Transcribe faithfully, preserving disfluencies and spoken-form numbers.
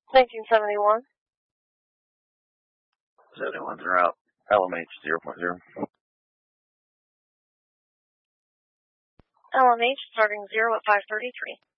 nineteen seventy-one. seventy-one's are out. L M H zero point zero. L M H starting zero at five thirty-three.